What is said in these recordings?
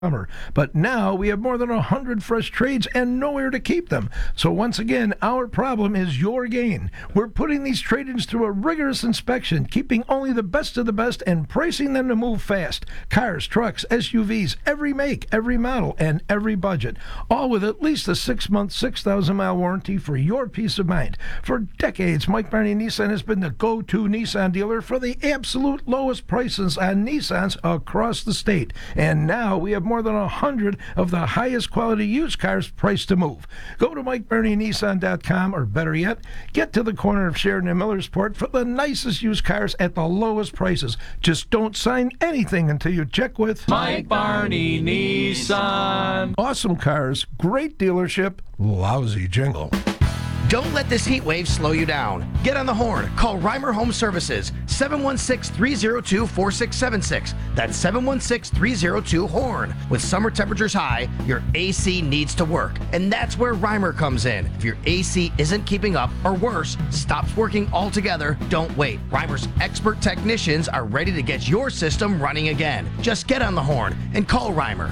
summer. But now we have more than 100 fresh trades and nowhere to keep them. So once again, our problem is your gain. We're putting these trade-ins through a rigorous inspection, keeping only the best of the best and pricing them to move fast. Cars, trucks, SUVs, every make, every model, and every budget. All with at least a 6-month, 6,000-mile warranty for your peace of mind. For decades, Mike Barney Nissan has been the go-to Nissan dealer for the absolute lowest prices on Nissans across the state. And now we have more than 100 of the highest quality used cars priced to move. Go to MikeBarneyNissan.com, or better yet, get to the corner of Sheridan and Millersport for the nicest used cars at the lowest prices. Just don't sign anything until you check with Mike Barney Nissan. Awesome cars, great dealership, lousy jingle. Don't let this heat wave slow you down. Get on the horn. Call Reimer Home Services, 716-302-4676. That's 716-302-HORN. With summer temperatures high, your AC needs to work. And that's where Reimer comes in. If your AC isn't keeping up, or worse, stops working altogether, don't wait. Reimer's expert technicians are ready to get your system running again. Just get on the horn and call Reimer,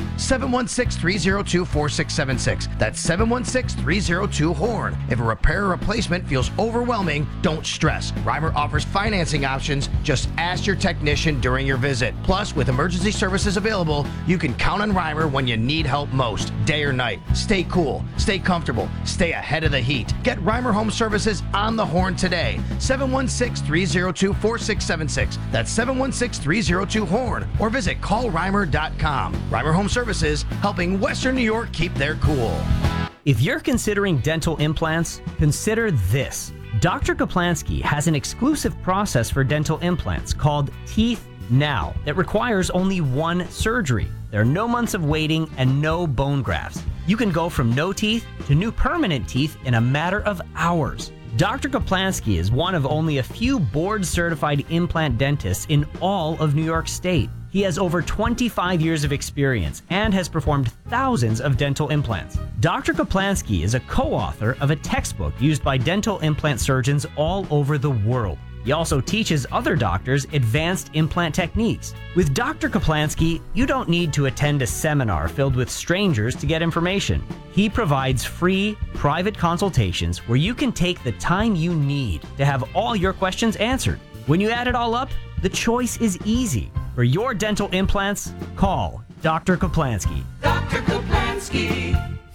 716-302-4676. That's 716-302-HORN. If a repair or replacement feels overwhelming, don't stress. Reimer offers financing options. Just ask your technician during your visit. Plus, with emergency services available, you can count on Reimer when you need help most, day or night. Stay cool, stay comfortable, stay ahead of the heat. Get Reimer Home Services on the horn today. 716-302-4676. That's 716-302-HORN. Or visit callreimer.com. Reimer Home Services, helping Western New York keep their cool. If you're considering dental implants, consider this. Dr. Kaplansky has an exclusive process for dental implants called Teeth Now that requires only one surgery. There are no months of waiting and no bone grafts. You can go from no teeth to new permanent teeth in a matter of hours. Dr. Kaplansky is one of only a few board-certified implant dentists in all of New York State. He has over 25 years of experience and has performed thousands of dental implants. Dr. Kaplansky is a co-author of a textbook used by dental implant surgeons all over the world. He also teaches other doctors advanced implant techniques. With Dr. Kaplansky, you don't need to attend a seminar filled with strangers to get information. He provides free, private consultations where you can take the time you need to have all your questions answered. When you add it all up, the choice is easy. For your dental implants, call Dr. Kaplansky. Dr. Kaplansky.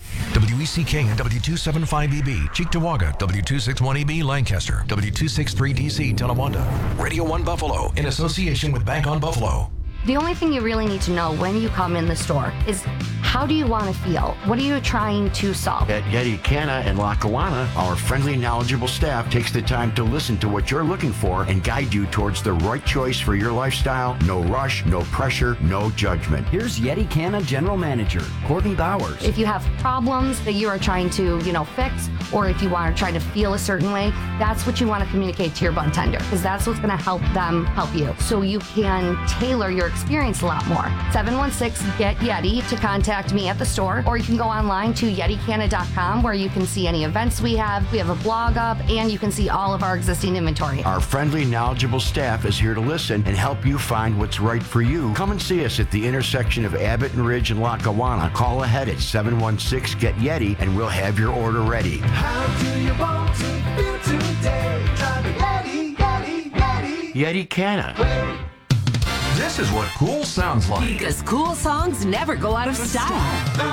WECK and W275EB, Cheektowaga, W261EB, Lancaster, W263DC, Tonawanda, Radio 1 Buffalo, in association with Bank on Buffalo. The only thing you really need to know when you come in the store is, how do you want to feel? What are you trying to solve? At Yeti Canna and Lackawanna, our friendly, knowledgeable staff takes the time to listen to what you're looking for and guide you towards the right choice for your lifestyle. No rush, no pressure, no judgment. Here's Yeti Canna General Manager, Courtney Bowers. If you have problems that you are trying to, fix, or if you are trying to feel a certain way, that's what you want to communicate to your bud tender, because that's what's going to help them help you. So you can tailor your experience a lot more. 716-GET-YETI to contact me at the store, or you can go online to yeticanna.com where you can see any events we have. We have a blog up, and you can see all of our existing inventory. Our friendly, knowledgeable staff is here to listen and help you find what's right for you. Come and see us at the intersection of Abbott and Ridge and Lackawanna. Call ahead at 716-GET-YETI and we'll have your order ready. How do you want to feel today? Drive a Yeti, Yeti, Yeti. Yeti Canna. This is what cool sounds like. Because cool songs never go out of style.